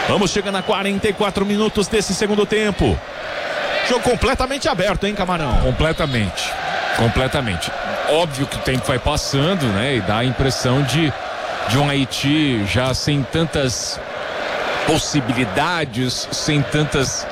Vamos chegando a 44 minutos desse segundo tempo. Jogo completamente aberto, hein, Camarão? Completamente. Óbvio que o tempo vai passando, né? E dá a impressão de um Haiti já sem tantas possibilidades, sem tantas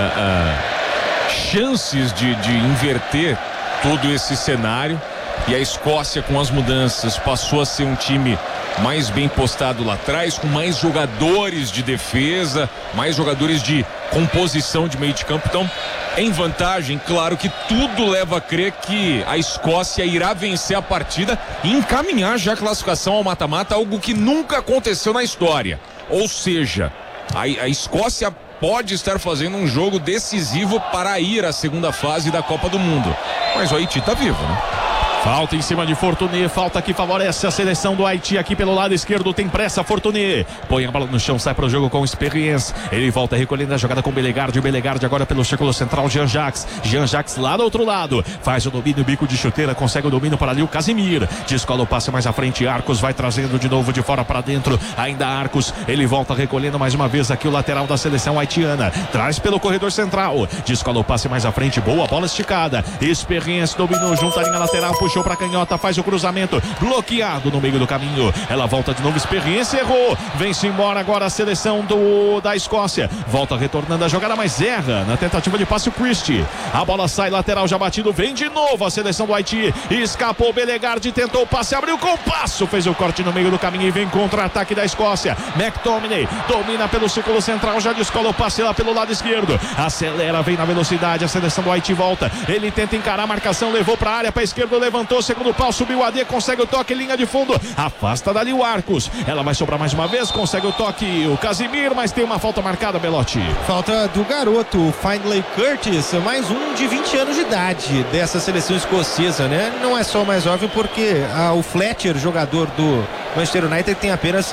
chances de inverter todo esse cenário. E a Escócia, com as mudanças, passou a ser um time mais bem postado lá atrás, com mais jogadores de defesa, mais jogadores de composição de meio de campo. Então, em vantagem, claro que tudo leva a crer que a Escócia irá vencer a partida e encaminhar já a classificação ao mata-mata, algo que nunca aconteceu na história. Ou seja, a Escócia pode estar fazendo um jogo decisivo para ir à segunda fase da Copa do Mundo. Mas o Haiti está vivo, né? Falta em cima de Fortuné, falta que favorece a seleção do Haiti aqui pelo lado esquerdo, tem pressa Fortuné, põe a bola no chão, sai para o jogo com Experience, ele volta recolhendo a jogada com Belegarde, o Belegarde agora pelo círculo central, Jean-Jacques lá do outro lado, faz o domínio, bico de chuteira, consegue o domínio para ali o Casimir, descola o passe mais à frente, Arcos vai trazendo de novo de fora para dentro, ainda Arcos, ele volta recolhendo mais uma vez aqui o lateral da seleção haitiana, traz pelo corredor central, descola o passe mais à frente, boa bola esticada, Experience dominou junto à linha lateral, puxou para canhota, faz o cruzamento, bloqueado no meio do caminho, ela volta de novo, Experiência, errou, vem-se embora agora a seleção da Escócia, volta retornando a jogada, mas erra na tentativa de passe o Christie, a bola sai lateral já batido, vem de novo a seleção do Haiti, escapou Belegarde, tentou o passe, abriu com o passo, fez o corte no meio do caminho e vem contra-ataque da Escócia, McTominay domina pelo círculo central, já descola o passe lá pelo lado esquerdo, acelera, vem na velocidade, a seleção do Haiti volta, ele tenta encarar a marcação, levou para a área, para a esquerda, levantou, segundo pau, subiu o AD, consegue o toque, linha de fundo, afasta dali o Arcos, ela vai sobrar mais uma vez, consegue o toque, o Casimir, mas tem uma falta marcada, Belotti. Falta do garoto, o Findlay Curtis, mais um de 20 anos de idade dessa seleção escocesa, né? Não é só o mais óbvio porque o Fletcher, jogador do Manchester United, tem apenas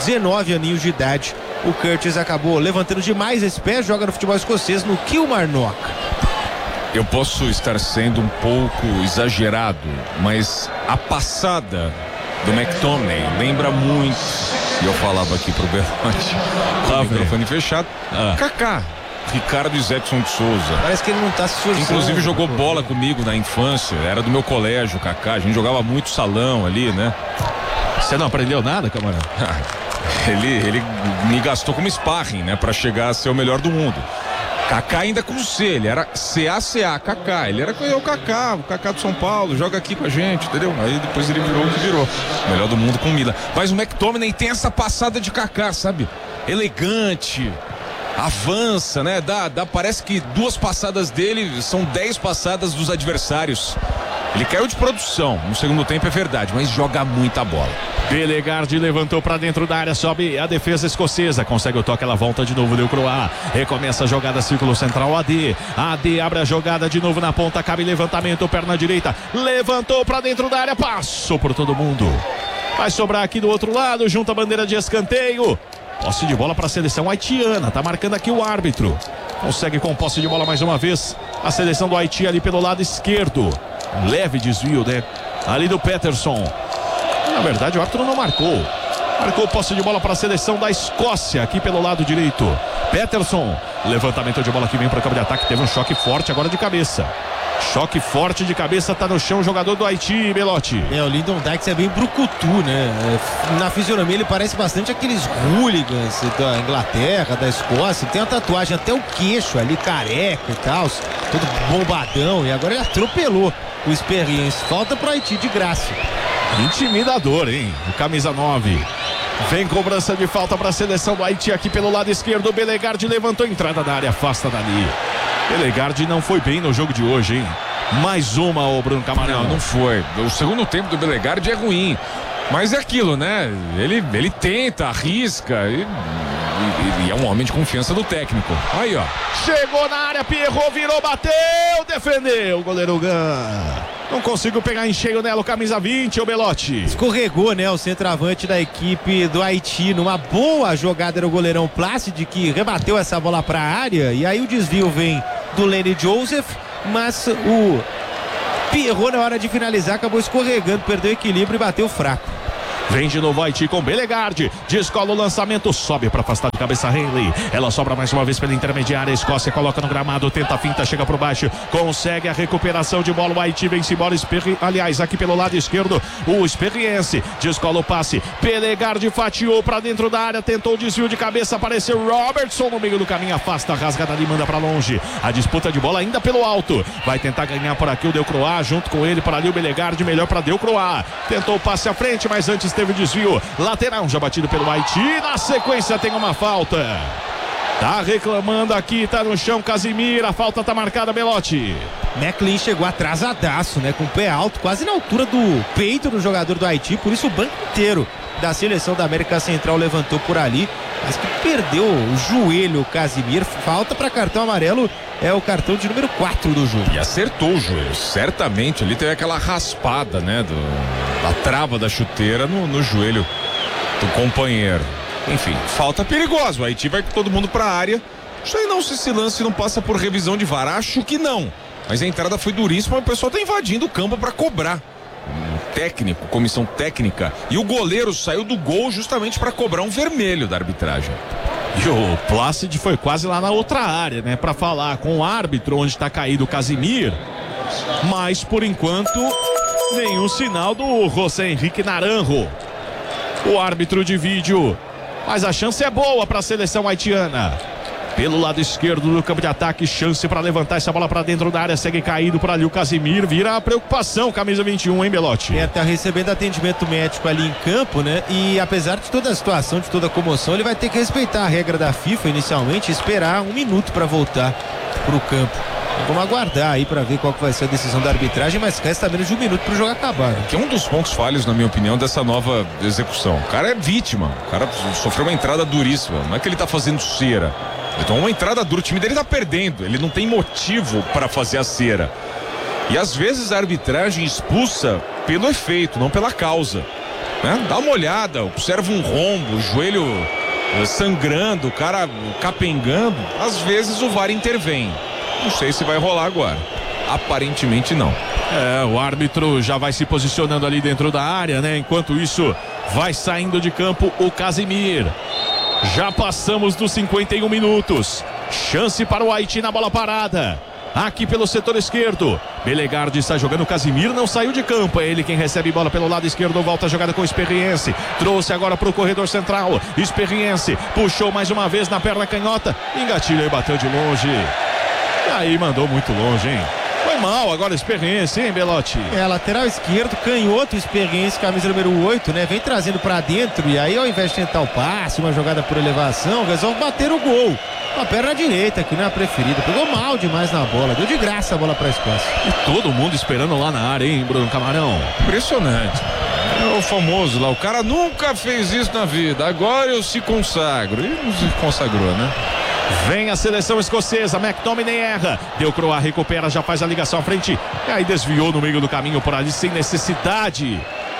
19 aninhos de idade. O Curtis acabou levantando demais esse pé, joga no futebol escocês no Kilmarnock. Eu posso estar sendo um pouco exagerado, mas a passada do McTominay lembra muito, e eu falava aqui pro Belotti, com o microfone fechado, Kaká, Ricardo Izetson de Souza. Parece que ele não tá se esforçando. Inclusive jogou bola comigo na infância, era do meu colégio, Kaká, a gente jogava muito salão ali, né? Você não aprendeu nada, camarada? Ele me gastou como sparring, né, pra chegar a ser o melhor do mundo. Kaká ainda com C, ele era CACA, Kaká, ele era o Kaká do São Paulo, joga aqui com a gente, entendeu? Aí depois ele virou o que virou, melhor do mundo com o Milan. Mas o McTominay tem essa passada de Kaká, sabe? Elegante, avança, né? Parece que 2 passadas dele são 10 passadas dos adversários. Ele caiu de produção no segundo tempo, é verdade, mas joga muita bola. Belegarde levantou pra dentro da área, sobe a defesa escocesa, consegue o toque, ela volta de novo, deu pro A, recomeça a jogada, círculo central, AD abre a jogada de novo na ponta, cabe levantamento, perna direita, levantou pra dentro da área, passou por todo mundo, vai sobrar aqui do outro lado, junto a bandeira de escanteio, posse de bola para a seleção haitiana, tá marcando aqui o árbitro, consegue com posse de bola mais uma vez, a seleção do Haiti ali pelo lado esquerdo, um leve desvio, né, ali do Peterson. Na verdade o árbitro não marcou posse de bola para a seleção da Escócia aqui pelo lado direito, Peterson, levantamento de bola que vem para o campo de ataque, teve um choque forte agora de cabeça, choque forte de cabeça, tá no chão o jogador do Haiti, Belotti. O Lyndon Dykes é bem brucutu, né? Na fisionomia ele parece bastante aqueles hooligans da Inglaterra, da Escócia, tem a tatuagem até o queixo ali, careca e tal, todo bombadão, e agora ele atropelou o Experience, falta pro Haiti de graça. Intimidador, hein? O camisa 9. Vem cobrança de falta para a seleção do Haiti aqui pelo lado esquerdo. Belegarde levantou, entrada da área, afasta dali. Belegarde não foi bem no jogo de hoje, hein? Mais uma, ô Bruno Camarão. Não foi. O segundo tempo do Belegarde é ruim. Mas é aquilo, né? Ele tenta, arrisca e é um homem de confiança do técnico. Aí, ó. Chegou na área, Pierrot, virou, bateu, defendeu o goleiro Gan. Não conseguiu pegar em cheio nela o camisa 20, o Belotti. Escorregou, né, o centroavante da equipe do Haiti. Numa boa jogada era o goleirão Plácido, que rebateu essa bola para a área. E aí o desvio vem do Lenny Joseph, mas o Pierrot, na hora de finalizar, acabou escorregando, perdeu o equilíbrio e bateu fraco. Vem de novo Haiti com Belegarde. Descola o lançamento, sobe para afastar de cabeça Henley. Ela sobra mais uma vez pela intermediária. A Escócia coloca no gramado, tenta a finta, chega por baixo. Consegue a recuperação de bola. O Haiti vem-se embora. Aliás, aqui pelo lado esquerdo, o Experience. Descola o passe. Belegarde fatiou para dentro da área. Tentou o desvio de cabeça. Apareceu Robertson no meio do caminho. Afasta, rasga dali, manda para longe. A disputa de bola ainda pelo alto. Vai tentar ganhar por aqui o Delcroix. Junto com ele, para ali o Belegarde. Melhor para Delcroix. Tentou o passe à frente, mas antes teve o desvio. Lateral já batido pelo Haiti. Na sequência tem uma falta. Tá reclamando aqui, tá no chão Casimir. A falta tá marcada, Belotti. McLean chegou atrasadaço, né? Com o pé alto, quase na altura do peito do jogador do Haiti. Por isso o banco inteiro da seleção da América Central levantou por ali. Mas que perdeu o joelho, Casimir. Falta para cartão amarelo. É o cartão de número 4 do jogo. E acertou o joelho. Certamente ali teve aquela raspada, né? Da trava da chuteira no joelho do companheiro. Enfim, falta perigosa. O Haiti vai com todo mundo pra área. Isso aí não, se esse lance não passa por revisão de VAR. Acho que não. Mas a entrada foi duríssima. O pessoal tá invadindo o campo pra cobrar. Técnico, comissão técnica. E o goleiro saiu do gol justamente pra cobrar um vermelho da arbitragem. E o Plácido foi quase lá na outra área, né? Pra falar com o árbitro onde tá caído o Casimir. Mas por enquanto, nenhum sinal do José Henrique Naranjo. O árbitro de vídeo. Mas a chance é boa para a seleção haitiana. Pelo lado esquerdo do campo de ataque, chance para levantar essa bola para dentro da área. Segue caído por ali o Casimir. Vira a preocupação, camisa 21, hein, Belotti? Tá recebendo atendimento médico ali em campo, né? E apesar de toda a situação, de toda a comoção, ele vai ter que respeitar a regra da FIFA inicialmente, esperar 1 minuto para voltar pro campo. Vamos aguardar aí para ver qual que vai ser a decisão da arbitragem, mas resta menos de 1 minuto pro jogo acabar, né? Que é um dos pontos falhos, na minha opinião, dessa nova execução. O cara é vítima, o cara sofreu uma entrada duríssima. Não é que ele tá fazendo cera. Então uma entrada dura, o time dele tá perdendo. Ele não tem motivo para fazer a cera. E às vezes a arbitragem expulsa pelo efeito, não pela causa, né? Dá uma olhada, observa um rombo, o joelho sangrando, o cara capengando. Às vezes o VAR intervém. Não sei se vai rolar agora. Aparentemente não. O árbitro já vai se posicionando ali dentro da área, né? Enquanto isso, vai saindo de campo o Casimir. Já passamos dos 51 minutos. Chance para o Haiti na bola parada. Aqui pelo setor esquerdo. Belegarde está jogando, o Casimir não saiu de campo. É ele quem recebe bola pelo lado esquerdo. Volta a jogada com o Experience. Trouxe agora para o corredor central. Experience puxou mais uma vez na perna canhota. Engatilha e bateu de longe. Aí mandou muito longe, hein? Foi mal agora a Experiência, hein, Belotti? Lateral esquerdo, canhoto, Experiência, camisa número 8, né? Vem trazendo pra dentro e aí ao invés de tentar o passe, uma jogada por elevação, resolve bater o gol. Com a perna direita, que não é a preferida. Pegou mal demais na bola, deu de graça a bola pra Escócia. E todo mundo esperando lá na área, hein, Bruno Camarão? Impressionante. É o famoso lá, o cara nunca fez isso na vida, agora eu se consagro. E não se consagrou, né? Vem a seleção escocesa, McTominay erra, Delcroix recupera, já faz a ligação à frente, e aí desviou no meio do caminho por ali sem necessidade.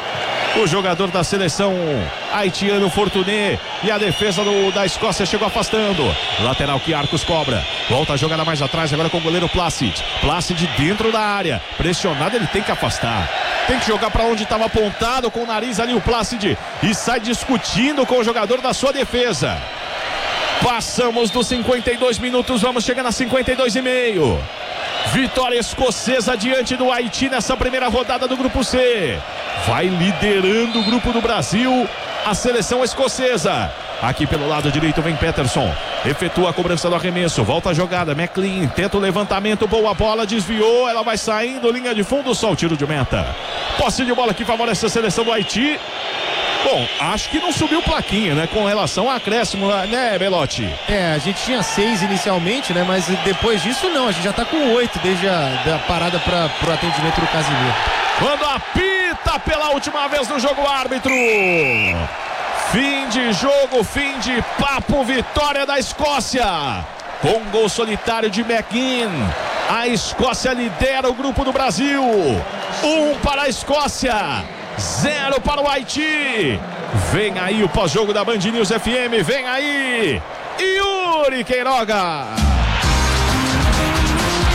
O jogador da seleção haitiano, Fortuné, e a defesa da Escócia chegou afastando. Lateral que Arcos cobra, volta a jogada mais atrás agora com o goleiro Plácido dentro da área, pressionado, ele tem que afastar. Tem que jogar para onde estava apontado com o nariz ali o Plácido e sai discutindo com o jogador da sua defesa. Passamos dos 52 minutos, vamos chegar a 52,5. Vitória escocesa diante do Haiti nessa primeira rodada do Grupo C. Vai liderando o grupo do Brasil, a seleção escocesa. Aqui pelo lado direito vem Peterson, efetua a cobrança do arremesso, volta a jogada, McLean tenta o levantamento, boa bola, desviou, ela vai saindo, linha de fundo, só o tiro de meta. Posse de bola que favorece a seleção do Haiti. Bom, acho que não subiu plaquinha, né? Com relação ao acréscimo, né, Belotti? A gente tinha 6 inicialmente, né? Mas depois disso não, a gente já tá com 8 desde a parada pro atendimento do Casimir. Quando apita pela última vez no jogo, árbitro. Fim de jogo, fim de papo, vitória da Escócia. Com gol solitário de McGinn. A Escócia lidera o grupo do Brasil. 1 para a Escócia. 0 para o Haiti. Vem aí o pós-jogo da Band News FM. Vem aí Yuri Queiroga.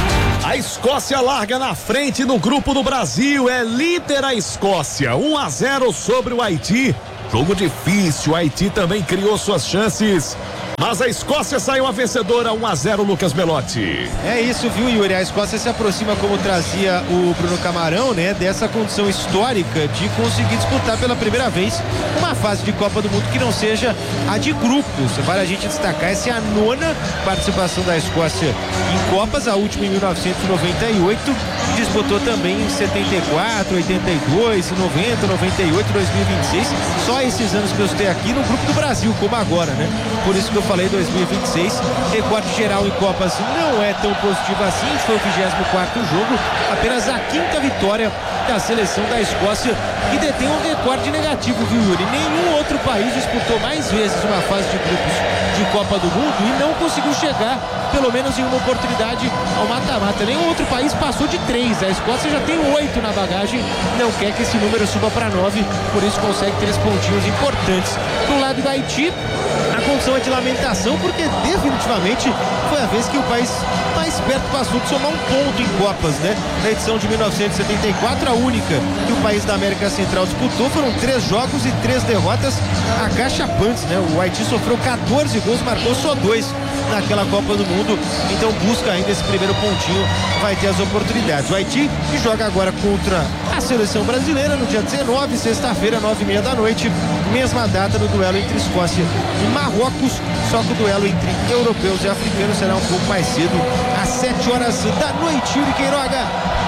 A Escócia larga na frente no grupo do Brasil, é líder a Escócia, 1-0 sobre o Haiti. Jogo difícil, o Haiti também criou suas chances, mas a Escócia saiu a vencedora, 1-0, Lucas Belotti. É isso, viu, Yuri? A Escócia se aproxima, como trazia o Bruno Camarão, né, dessa condição histórica de conseguir disputar pela primeira vez uma fase de Copa do Mundo que não seja a de grupos. Vale a gente destacar, essa é a 9ª participação da Escócia em Copas, a última em 1998, disputou também em 74, 82, 90, 98, 2026, só esses anos que eu estou aqui no grupo do Brasil, como agora, né? Por isso que eu falei 2026, recorde geral em Copas não é tão positivo assim, foi o 24º jogo, apenas a 5ª vitória da seleção da Escócia, que detém um recorde negativo, viu, Yuri? Nenhum outro país disputou mais vezes uma fase de grupos de Copa do Mundo e não conseguiu chegar, pelo menos em uma oportunidade, ao mata-mata. Nenhum outro país passou de 3, a Escócia já tem 8 na bagagem, não quer que esse número suba para 9, por isso consegue 3 pontinhos importantes. Do lado do Haiti, a condição é de lamentação, porque definitivamente foi a vez que o país mais perto passou de somar um ponto em Copas, né? Na edição de 1974, a única que o país da América Central disputou, foram 3 jogos e 3 derrotas acachapantes, né? O Haiti sofreu 14 gols, marcou só 2 naquela Copa do Mundo, então busca ainda esse primeiro pontinho, vai ter as oportunidades. O Haiti que joga agora contra a seleção brasileira no dia 19, sexta-feira, 9h30 da noite, mesma data no duelo entre Escócia e Marrocos, só que o duelo entre europeus e africanos será um pouco mais cedo, às 7 horas da noite. Yuri Queiroga.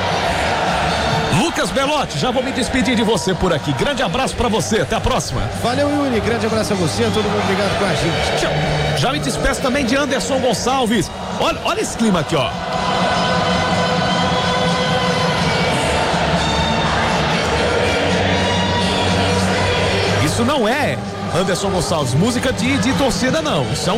Lucas Belotti, já vou me despedir de você por aqui. Grande abraço pra você, até a próxima. Valeu, Yuri, grande abraço a você, a todo mundo ligado com a gente. Tchau. Já me despeço também de Anderson Gonçalves. Olha esse clima aqui, ó. Isso não é, Anderson Gonçalves, música de torcida, não. Isso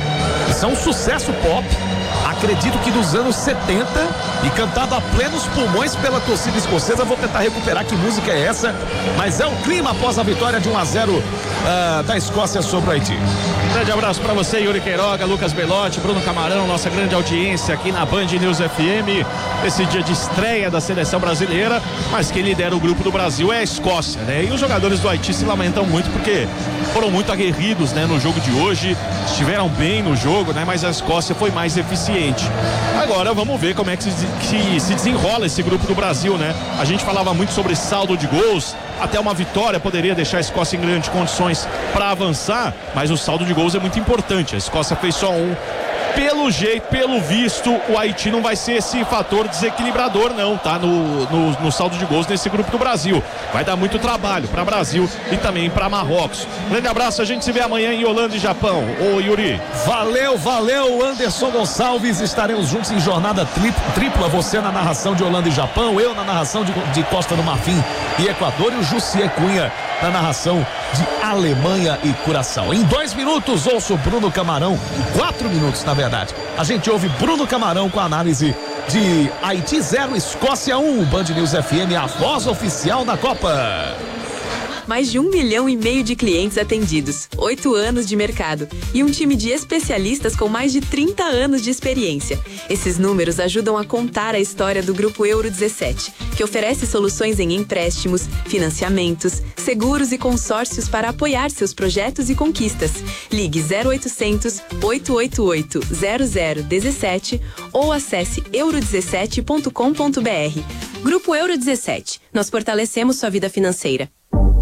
é um sucesso pop, acredito que dos anos 70, e cantado a plenos pulmões pela torcida escocesa. Vou tentar recuperar que música é essa, mas é o clima após a vitória de 1-0 da Escócia sobre o Haiti. Grande abraço para você, Yuri Queiroga, Lucas Belotti, Bruno Camarão, nossa grande audiência aqui na Band News FM, esse dia de estreia da seleção brasileira, mas quem lidera o grupo do Brasil é a Escócia, né? E os jogadores do Haiti se lamentam muito porque foram muito aguerridos, né, no jogo de hoje, estiveram bem no jogo, né, mas a Escócia foi mais eficiente. Agora vamos ver como é que se desenrola esse grupo do Brasil, né? A gente falava muito sobre saldo de gols, até uma vitória poderia deixar a Escócia em grandes condições para avançar, mas o saldo de gols é muito importante. A Escócia fez só 1. Pelo jeito, pelo visto, o Haiti não vai ser esse fator desequilibrador, não, tá? No saldo de gols nesse grupo do Brasil. Vai dar muito trabalho para Brasil e também para Marrocos. Grande abraço, a gente se vê amanhã em Holanda e Japão. Ô, Yuri. Valeu, Anderson Gonçalves. Estaremos juntos em jornada tripla. Você na narração de Holanda e Japão, eu na narração de Costa do Marfim e Equador, e o Jussier Cunha na narração de Alemanha e Curaçao. Em 2 minutos, ouço Bruno Camarão. Em 4 minutos, na verdade, a gente ouve Bruno Camarão com a análise de Haiti 0, Escócia 1. Band News FM, a voz oficial da Copa. Mais de 1,5 milhão de clientes atendidos, 8 anos de mercado e um time de especialistas com mais de 30 anos de experiência. Esses números ajudam a contar a história do Grupo Euro 17, que oferece soluções em empréstimos, financiamentos, seguros e consórcios para apoiar seus projetos e conquistas. Ligue 0800 888 0017 ou acesse euro17.com.br. Grupo Euro 17. Nós fortalecemos sua vida financeira.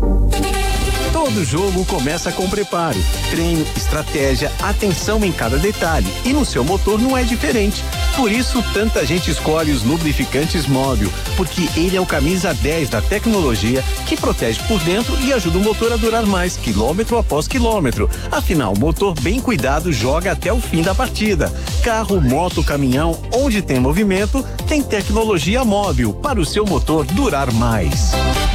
Todo jogo começa com preparo, treino, estratégia, atenção em cada detalhe. E no seu motor não é diferente. Por isso, tanta gente escolhe os lubrificantes Móbil, porque ele é o camisa 10 da tecnologia que protege por dentro e ajuda o motor a durar mais, quilômetro após quilômetro. Afinal, o motor bem cuidado joga até o fim da partida. Carro, moto, caminhão, onde tem movimento, tem tecnologia Móbil para o seu motor durar mais.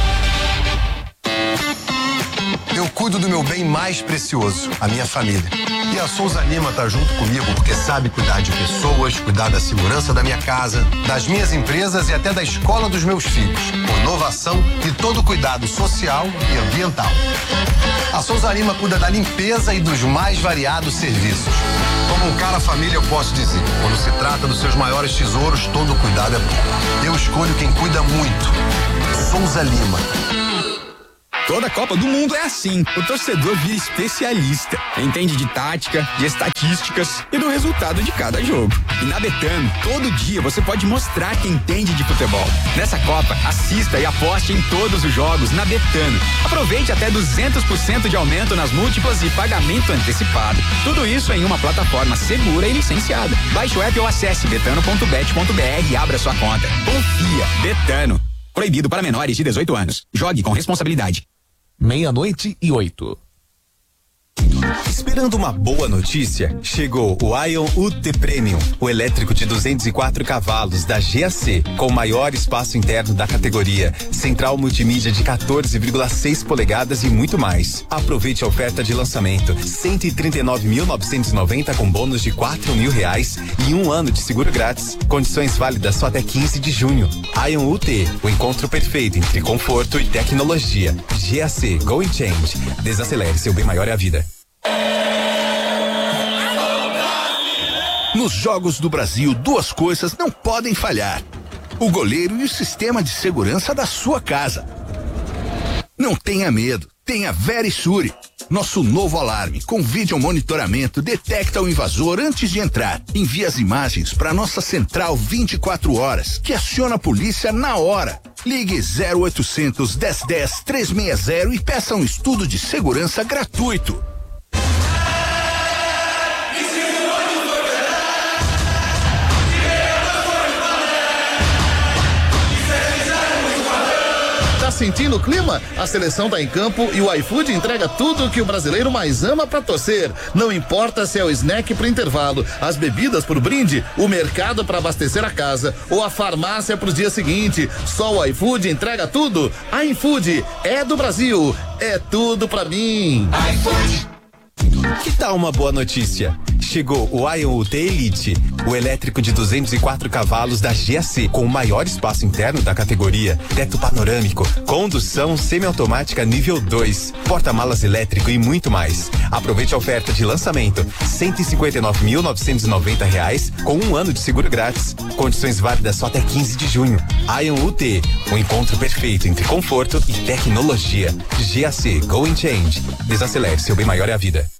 Eu cuido do meu bem mais precioso, a minha família. E a Souza Lima tá junto comigo porque sabe cuidar de pessoas, cuidar da segurança da minha casa, das minhas empresas e até da escola dos meus filhos. Com inovação e todo o cuidado social e ambiental. A Souza Lima cuida da limpeza e dos mais variados serviços. Como um cara família, eu posso dizer, quando se trata dos seus maiores tesouros, todo cuidado é bom. Eu escolho quem cuida muito. Souza Lima. Toda Copa do Mundo é assim. O torcedor vira especialista. Entende de tática, de estatísticas e do resultado de cada jogo. E na Betano, todo dia você pode mostrar que entende de futebol. Nessa Copa, assista e aposte em todos os jogos na Betano. Aproveite até 200% de aumento nas múltiplas e pagamento antecipado. Tudo isso em uma plataforma segura e licenciada. Baixe o app ou acesse betano.bet.br e abra sua conta. Confia. Betano. Proibido para menores de 18 anos. Jogue com responsabilidade. 00:08. Esperando uma boa notícia? Chegou o Ion UT Premium, o elétrico de 204 cavalos da GAC, com o maior espaço interno da categoria, central multimídia de 14,6 polegadas e muito mais. Aproveite a oferta de lançamento, 139.990 com bônus de R$4.000 e 1 ano de seguro grátis. Condições válidas só até 15 de junho. Ion UT, o encontro perfeito entre conforto e tecnologia. GAC, Go and Change. Desacelere, seu bem maior é a vida. Nos Jogos do Brasil, duas coisas não podem falhar: o goleiro e o sistema de segurança da sua casa. Não tenha medo, tenha Verisure. Nosso novo alarme com vídeo monitoramento detecta o invasor antes de entrar. Envia as imagens para nossa central 24 horas, que aciona a polícia na hora. Ligue 0800 1010 360 e peça um estudo de segurança gratuito. Sentindo o clima? A seleção tá em campo e o iFood entrega tudo o que o brasileiro mais ama pra torcer. Não importa se é o snack pro intervalo, as bebidas pro brinde, o mercado pra abastecer a casa ou a farmácia pro dia seguinte. Só o iFood entrega tudo. iFood é do Brasil, é tudo pra mim. iFood. Que tal uma boa notícia? Chegou o Ion UT Elite, o elétrico de 204 cavalos da GAC, com o maior espaço interno da categoria, teto panorâmico, condução semiautomática nível 2, porta-malas elétrico e muito mais. Aproveite a oferta de lançamento, R$159.990 com 1 ano de seguro grátis. Condições válidas só até 15 de junho. Ion UT, o encontro perfeito entre conforto e tecnologia. GAC, Go and Change. Desacelere, seu bem maior é a vida.